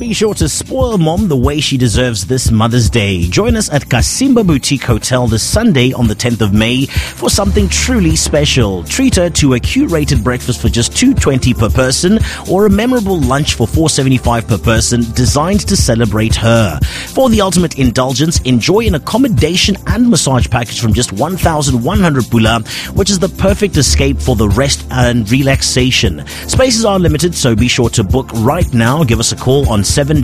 Be sure to spoil mom the way she deserves this Mother's Day. Join us at Kasimba Boutique Hotel this Sunday on the 10th of May for something truly special. Treat her to a curated breakfast for just $2.20 per person or a memorable lunch for $4.75 per person designed to celebrate her. For the ultimate indulgence, enjoy an accommodation and massage package from just 1,100 pula, which is the perfect escape for the rest and relaxation. Spaces are limited, so be sure to book right now. Give us a call on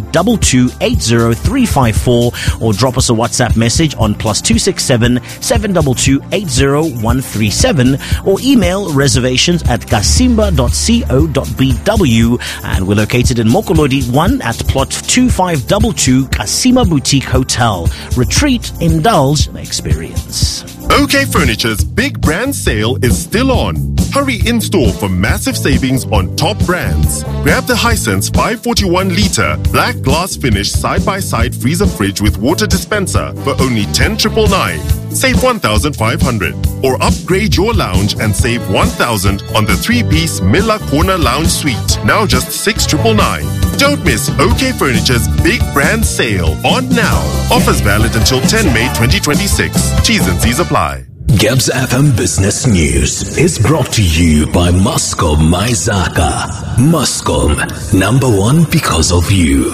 722-80354 or drop us a WhatsApp message on +267 722 80137 or email reservations at kasimba.co.bw, and we're located in Mokolodi 1 at plot 2522 Kasimba Boutique Hotel. Retreat, indulge, experience. OK Furniture's big brand sale is still on. Hurry in store for massive savings on top brands. Grab the Hisense 541-litre black glass finish side-by-side freezer fridge with water dispenser for only 10,999. Save 1,500. Or upgrade your lounge and save 1,000 on the 3-piece Miller Corner Lounge Suite. Now just 6,999. Don't miss OK Furniture's big brand sale on now. Offers valid until 10 May 2026. T's and C's apply. Gebs FM Business News is brought to you by Muscom Maizaka. Muscom, #1 because of you.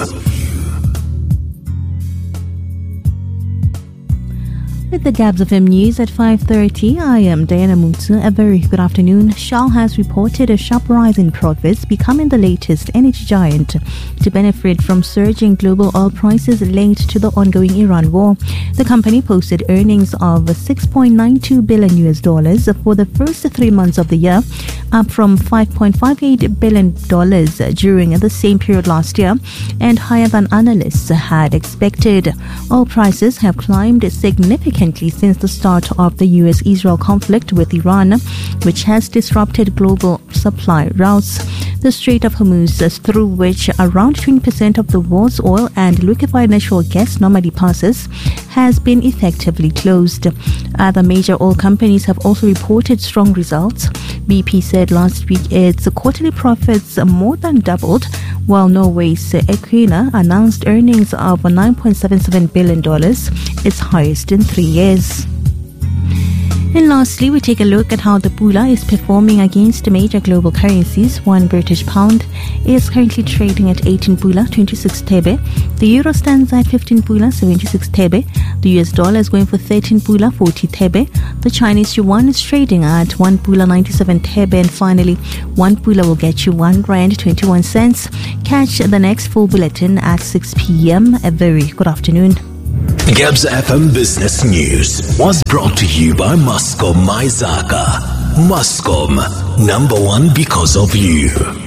With the Gabs FM News at 5:30, I am Diana Mutsu. A very good afternoon. Shell has reported a sharp rise in profits, becoming the latest energy giant to benefit from surging global oil prices linked to the ongoing Iran war. The company posted earnings of $6.92 billion for the first 3 months of the year, up from $5.58 billion during the same period last year, and higher than analysts had expected. Oil prices have climbed significantly since the start of the US-Israel conflict with Iran, which has disrupted global supply routes. The Strait of Hormuz, through which around 20% of the world's oil and liquefied natural gas normally passes, has been effectively closed. Other major oil companies have also reported strong results. BP said last week its quarterly profits more than doubled, while Norway's Equinor announced earnings of $9.77 billion, its highest in 3 years. And lastly, we take a look at how the pula is performing against major global currencies. One British pound is currently trading at 18 pula 26 thebe. The euro stands at 15 pula 76 thebe. The US dollar is going for 13 pula 40 thebe. The Chinese yuan is trading at 1 pula 97 thebe. And finally, 1 pula will get you 1 rand 21 cents. Catch the next full bulletin at 6 p.m. A very good afternoon. Gebs FM Business News was brought to you by Muscom Maizaka. Muscom, #1 because of you.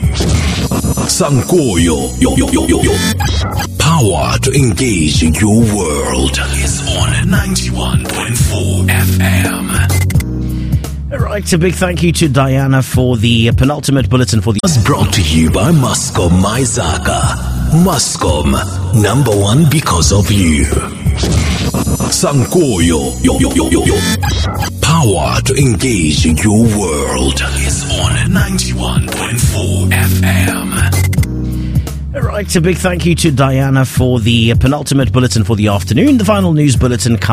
Sankoyo, power to engage your world is on 91.4 FM. All right, a big thank you to Diana for the penultimate bulletin for the... Was brought to you by Muscom Maizaka. Muscom, #1 because of you. Sankoyo, power to engage your world is on 91.4 FM. All right, a big thank you to Diana for the penultimate bulletin for the afternoon. The final news bulletin comes